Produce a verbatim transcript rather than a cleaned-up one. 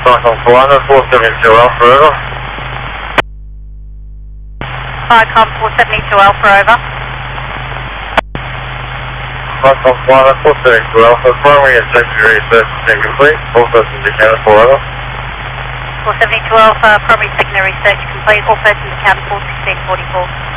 Cyclone Flying, four seventy-two Alpha, over. Cyclone four seventy-two Alpha, over. Cyclone Flying, four seventy-two Alpha, primary and secondary search is complete, all persons accounted for, over. four seventy-two Alpha, primary secondary search complete, all persons accounted for, sixteen forty-four.